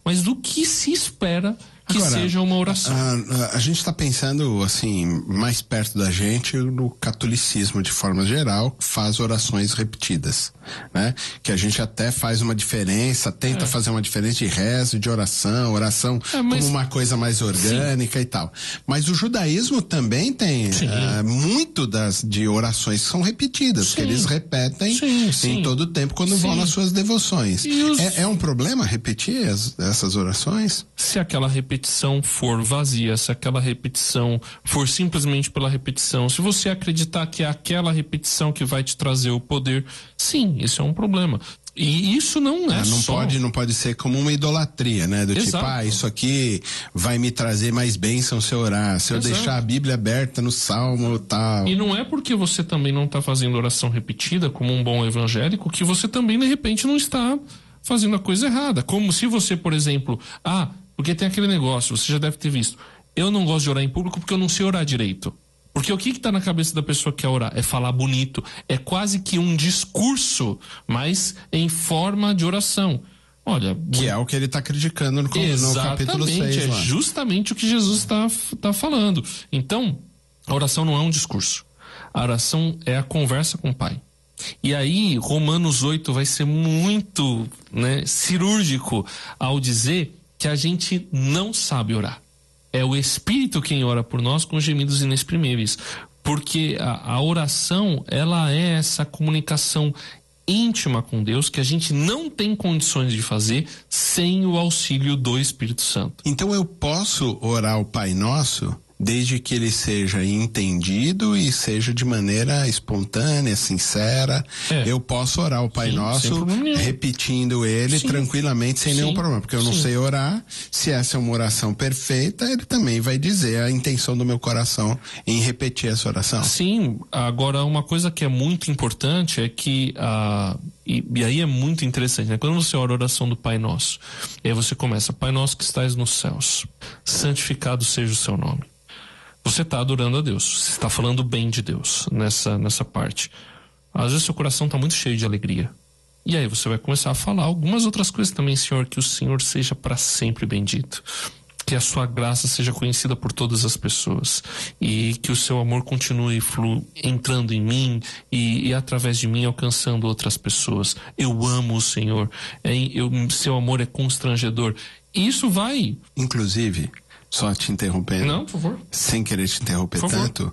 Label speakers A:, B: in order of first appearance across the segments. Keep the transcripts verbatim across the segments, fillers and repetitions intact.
A: mas do que se espera que
B: Agora,
A: seja uma oração.
B: A, a, a gente está pensando, assim, mais perto da gente, no catolicismo de forma geral, faz orações repetidas, né? Que a gente até faz uma diferença, tenta é. fazer uma diferença de rezo, de oração, oração é, mas... como uma coisa mais orgânica Sim. e tal. Mas o judaísmo também tem uh, muito das, de orações que são repetidas, Sim. que eles repetem sim, sim. em todo o tempo quando sim. vão nas suas devoções. Os... É, é um problema repetir as, essas orações?
A: Se aquela repetição for vazia, se aquela repetição for simplesmente pela repetição, se você acreditar que é aquela repetição que vai te trazer o poder, sim, isso é um problema. E isso não é
B: ah, não
A: só...
B: pode não pode ser como uma idolatria, né? Do Exato. tipo, ah, isso aqui vai me trazer mais bênção se eu orar, se eu Exato. deixar a Bíblia aberta no Salmo tal.
A: E não é porque você também não está fazendo oração repetida como um bom evangélico que você também, de repente, não está fazendo a coisa errada. Como se você, por exemplo, ah, porque tem aquele negócio, você já deve ter visto. Eu não gosto de orar em público porque eu não sei orar direito. Porque o que está na cabeça da pessoa que quer orar? É falar bonito. É quase que um discurso, mas em forma de oração. Olha...
B: Que é o que ele está criticando no, no capítulo seis.
A: É lá. Justamente o que Jesus está tá falando. Então, a oração não é um discurso. A oração é a conversa com o Pai. E aí, Romanos oito vai ser muito, né, cirúrgico ao dizer que a gente não sabe orar. É o Espírito quem ora por nós com gemidos inexprimíveis. Porque a, a oração, ela é essa comunicação íntima com Deus que a gente não tem condições de fazer sem o auxílio do Espírito Santo.
B: Então eu posso orar o Pai Nosso desde que ele seja entendido e seja de maneira espontânea, sincera. É. Eu posso orar o Pai Sim, Nosso repetindo ele Sim. tranquilamente, sem Sim. nenhum problema, porque eu não Sim. sei orar. Se essa é uma oração perfeita, ele também vai dizer a intenção do meu coração em repetir essa oração.
A: Sim, agora uma coisa que é muito importante é que, ah, e, e aí é muito interessante, né? Quando você ora a oração do Pai Nosso, e aí você começa, Pai Nosso que estais nos céus, santificado seja o seu nome. Você está adorando a Deus, você está falando bem de Deus nessa, nessa parte. Às vezes seu coração está muito cheio de alegria. E aí você vai começar a falar algumas outras coisas também, Senhor, que o Senhor seja para sempre bendito. Que a sua graça seja conhecida por todas as pessoas. E que o seu amor continue flu, entrando em mim e, e através de mim alcançando outras pessoas. Eu amo o Senhor. É, eu, seu amor é constrangedor. E isso vai...
B: Inclusive... Só te interrompendo.
A: Não, por favor.
B: Sem querer te interromper tanto.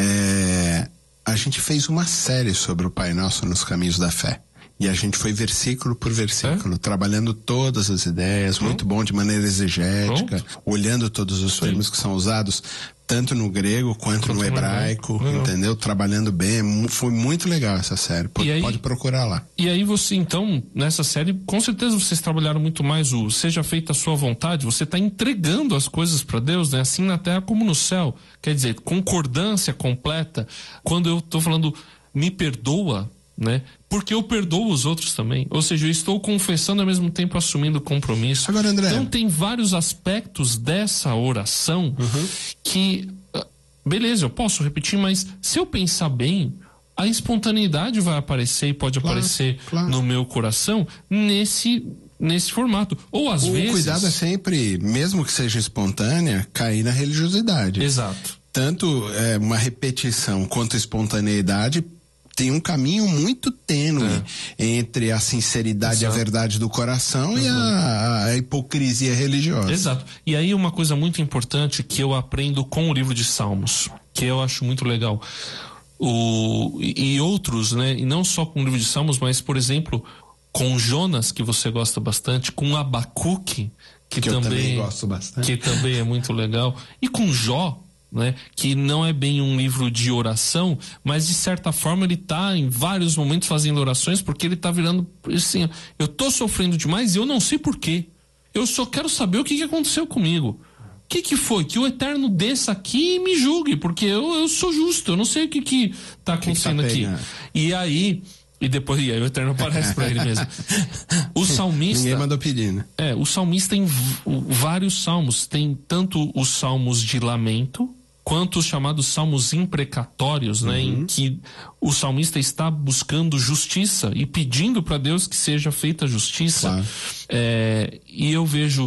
B: É, a gente fez uma série sobre o Pai Nosso nos Caminhos da Fé. E a gente foi versículo por versículo, é? trabalhando todas as ideias, muito bom, de maneira exegética, Pronto. olhando todos os Sim. termos que são usados, tanto no grego quanto, quanto no hebraico, no entendeu? Trabalhando bem, foi muito legal essa série, pode, aí, pode procurar lá.
A: E aí você, então, nessa série, com certeza vocês trabalharam muito mais o seja feita a sua vontade, você está entregando as coisas para Deus, né? Assim na terra como no céu, quer dizer, concordância completa. Quando eu estou falando, me perdoa, né? Porque eu perdoo os outros também. Ou seja, eu estou confessando ao mesmo tempo assumindo compromisso.
B: Agora, André...
A: Então tem vários aspectos dessa oração uhum. que, beleza, eu posso repetir, mas se eu pensar bem, a espontaneidade vai aparecer e pode claro, aparecer claro. no meu coração nesse... nesse formato. Ou às
B: o
A: vezes...
B: O cuidado é sempre, mesmo que seja espontânea, cair na religiosidade.
A: Exato.
B: Tanto é, uma repetição quanto a espontaneidade tem um caminho muito tênue é. entre a sinceridade Exato. e a verdade do coração uhum. e a, a hipocrisia religiosa.
A: Exato. E aí uma coisa muito importante que eu aprendo com o livro de Salmos, que eu acho muito legal, o, e outros, né? E não só com o livro de Salmos, mas, por exemplo, com Jonas, que você gosta bastante, com Abacuque, que,
B: que
A: também,
B: eu também gosto bastante.
A: Que também é muito legal, e com Jó, né, que não é bem um livro de oração, mas de certa forma ele está em vários momentos fazendo orações, porque ele está virando assim, eu estou sofrendo demais e eu não sei porquê, eu só quero saber o que, que aconteceu comigo, o que, que foi, que o Eterno desça aqui e me julgue, porque eu, eu sou justo, eu não sei o que que está acontecendo que que tá aqui, e aí e depois e aí o Eterno aparece para ele mesmo. O salmista...
B: Ninguém mandou pedir, né?
A: É, o salmista tem vários salmos, tem tanto os salmos de lamento, quanto os chamados salmos imprecatórios, né, uhum. em que o salmista está buscando justiça e pedindo para Deus que seja feita justiça. Claro. É, e eu vejo